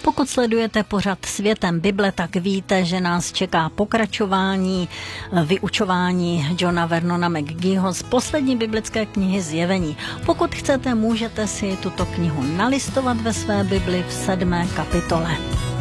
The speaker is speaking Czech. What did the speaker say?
Pokud sledujete pořad Světem Bible, tak víte, že nás čeká pokračování vyučování Johna Vernona McGeeho z poslední biblické knihy Zjevení. Pokud chcete, můžete si tuto knihu nalistovat ve své Bibli v 7. kapitole.